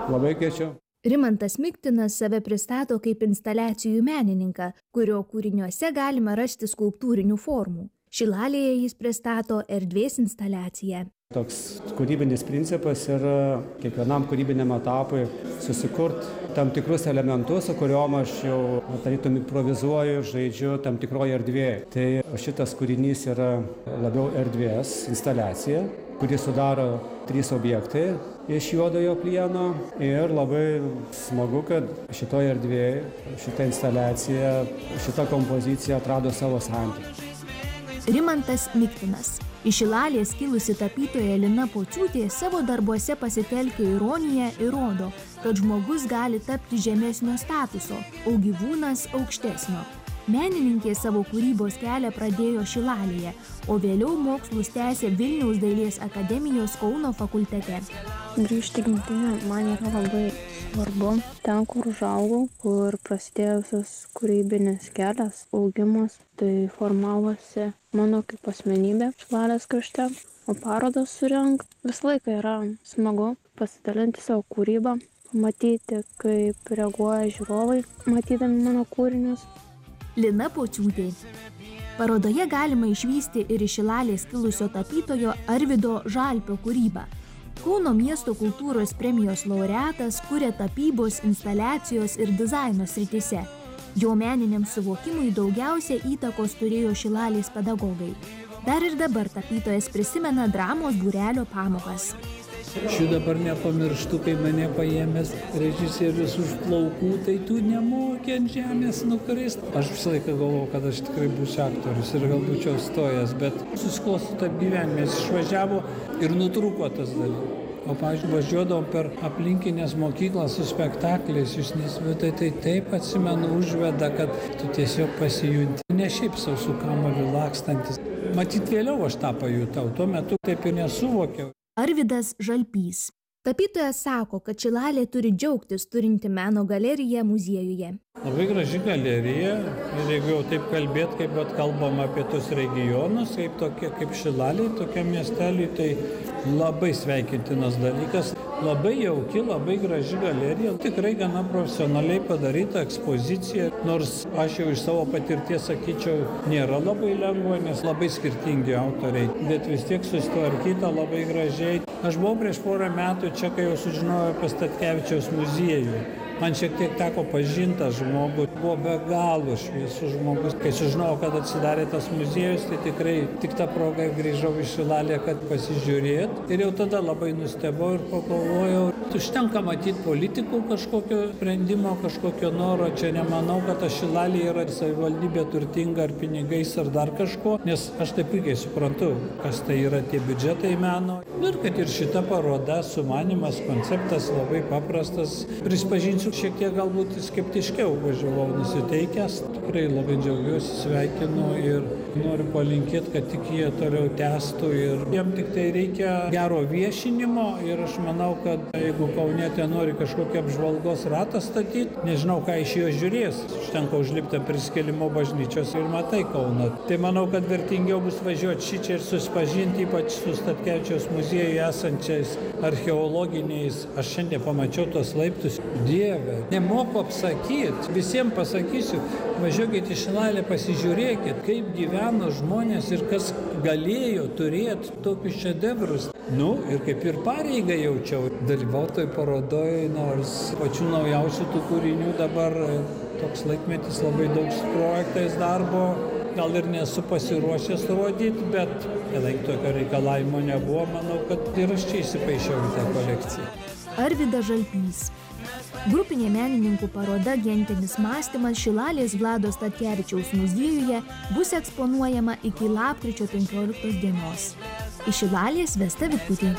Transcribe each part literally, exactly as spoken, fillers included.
Labai kviečiu. Rimantas Miktinas save pristato kaip instaliacijų menininką, kurio kūriniuose galima rasti skulptūrinių formų. Šilalėje jis pristato erdvės instaliaciją. Toks kūrybinis principas yra kiekvienam kūrybiniam etapui susikurti tam tikrus elementus, su kuriuom aš jau tarytum improvizuoju, žaidžiu tam tikroje erdvėje. Tai šitas kūrinys yra labiau erdvės instaliacija, kurį sudaro trys objektai iš juodojo plieno ir labai smagu, kad šitoje erdvėje, šita instaliacija, šita kompozicija atrado savo santykį. Rimantas Miktinas. Iš Šilalės kilusi tapytoja Lina Pociūtė savo darbuose pasitelkia ironiją ir rodo, kad žmogus gali tapti žemesnio statuso, o gyvūnas aukštesnio. Menininkė savo kūrybos kelią pradėjo Šilalėje, o vėliau mokslus tęsė Vilniaus dailės akademijos Kauno fakultete. Grįžti į gimtinę man yra labai svarbu. Ten, kur užaugau, kur prasidėjo visas kūrybinis kelias, augimas, tai formavosi mano kaip asmenybė Šilalės krašte. O parodas surengt visą laiką yra smagu pasidalinti savo kūrybą, matyti, kaip reaguoja žiūrovai, matydami mano kūrinius. Lina Pociūtė. Parodoje galima išvysti ir iš Šilalės kilusio tapytojo Arvydo Žalpio kūrybą. Kauno miesto kultūros premijos laureatas kuria tapybos, instaliacijos ir dizaino srityse. Jo meniniam suvokimui daugiausia įtakos turėjo Šilalės pedagogai. Dar ir dabar tapytojas prisimena dramos būrelio pamokas. Šių dabar nepamirštu, kai mane paėmęs režisierius už plaukų, tai tu nemokė ant žemės nukrist. Aš visą laiką galvojau, kad aš tikrai būsiu aktorius ir gal būčiau stojęs, bet susiklosto taip gyvenime, jis išvažiavo ir nutrūko tas dalykas. O, pavyzdžiui, važiuodavom per aplinkinės mokyklas su spektakliais, jūs nesvitai, tai taip atsimenu užveda, kad tu tiesiog pasijunti. Ne šiaip sau su kamuoliu lakstantis. Matyt, vėliau aš tą pajutau, tuo metu taip ir nesuvokiau. Arvydas Žalpys. Tapytojas sako, kad Šilalė turi džiaugtis turinti meno galeriją muziejuje. Labai graži galerija ir jeigu jau taip kalbėt, kaip bet kalbam apie tos regionus, kaip, tokie, kaip Šilalė, tokia miestelį, tai labai sveikintinas dalykas. Labai jauki, labai graži galerija, tikrai gana profesionaliai padaryta ekspozicija, nors aš jau iš savo patirties sakyčiau, nėra labai lengva, nes labai skirtingi autoriai, bet vis tiek susitvarkyta labai gražiai. Aš buvau prieš porą metų čia, kai jau sužinojau apie Statkevičiaus muziejų. Man šiek tiek teko pažinti žmogų, buvo be galo šviesus žmogus. Kai sužinojau, kad atsidarė tas muziejus, tai tikrai tik tą progą grįžau į Šilalę, kad pasižiūrėt. Ir jau tada labai nustebau ir pagalvojau, užtenka matyti politikų kažkokio sprendimo, kažkokio noro. Čia nemanau, kad ta Šilalė yra savivaldybė turtinga ar pinigais ar dar kažko, nes aš taip puikiai suprantu, kas tai yra tie biudžetai meno. Ir kad ir šita paroda, sumanymas, konceptas labai paprastas. Prispažinsiu, šiek tiek galbūt skeptiškiau važiavau nusiteikęs. Tikrai labai džiaugiuosi, sveikinu ir noriu palinkėti, kad tik jie toliau tęstų ir jiem tik tai reikia gero viešinimo ir aš manau, kad jeigu Kaunietė nori kažkokią apžvalgos ratą statyti, nežinau, ką iš jo žiūrės. Užtenka užlipti priskėlimo bažnyčios ir matai Kauną. Tai manau, kad vertingiau bus važiuoti šičia ir susipažinti, ypač su Statkevičiaus muziejuje esančiais archeologiniais. Aš šiandien pamačiau tos laiptus. Dieve, nemoku apsakyti, visiems pasakysiu, važiuokit į Šilalę, pasižiūrėkit, kaip gyvena žmonės ir kas galėjo turėti tokius šedevrus. Nu, ir kaip ir pareigą jaučiau dalyvauti toj parodoj, nors pačių naujausių tų kūrinių dabar toks laikmetis labai daug su projektais darbo. Gal ir nesu pasiruošęs rodyti, bet kadangi tokio reikalavimo nebuvo, manau, kad ir aš čia įsipaišiau į tą kolekciją. Arvydas Žalpys. Grupinė menininkų paroda Gentinis mąstymas Šilalės Vlado Statkevičiaus muziejuje bus eksponuojama iki lapkričio penkioliktos dienos. Iš Šilalės Vesta Vitkutė.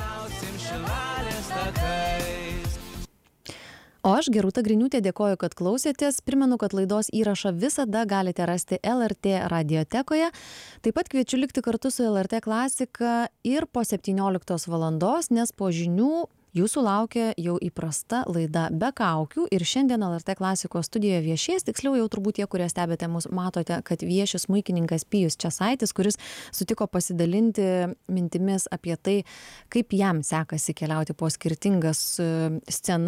O aš, Gerūta Griniūtė, dėkoju, kad klausėtės. Primenu, kad laidos įrašą visada galite rasti L R T radiotekoje. Taip pat kviečiu likti kartu su L R T klasika ir po septynioliktos valandos, nes po žinių jūsų laukia jau įprasta laida Be kaukių ir šiandien L R T klasikos studijoje viešės, tiksliau jau turbūt tie, kurie stebite mus, matote, kad vieši smuikininkas Pijus Česaitis, kuris sutiko pasidalinti mintimis apie tai, kaip jam sekasi keliauti po skirtingas scenas.